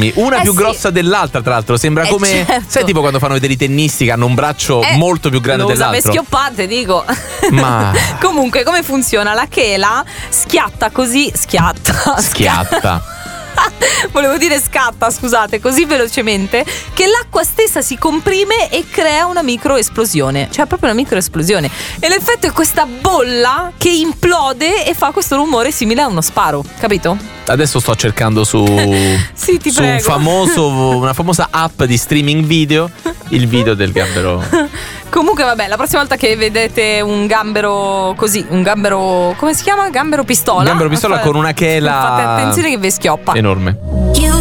enormi, una più sì. grossa dell'altra, tra l'altro. Sembra come certo. sai, tipo quando fanno vedere i tennisti che hanno un braccio molto più grande lo usa per dell'altro. schioppate, dico. Ma Comunque, come funziona? La chela schiatta così. schiatta. Volevo dire scatta, scusate, così velocemente che l'acqua stessa si comprime e crea una microesplosione. Cioè proprio una microesplosione. E l'effetto è questa bolla che implode e fa questo rumore simile a uno sparo, capito? Adesso sto cercando su Sì, ti su prego. una famosa app di streaming video, il video del gambero. Comunque vabbè, la prossima volta che vedete un gambero così, un gambero, come si chiama? Gambero pistola. Un gambero pistola con una chela Fate attenzione che vi schioppa. enorme.